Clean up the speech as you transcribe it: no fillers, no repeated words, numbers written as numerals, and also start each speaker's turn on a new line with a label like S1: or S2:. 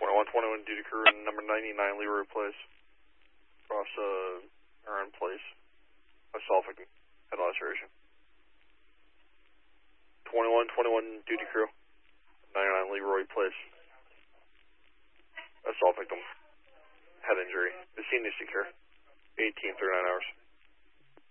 S1: 2121 duty crew number 99 Leroy Place. Cross RN Place. Assault victim. Head laceration. 2121 duty crew 99 Leroy Place. Assault victim. Head injury. The scene is secure. 1839 hours.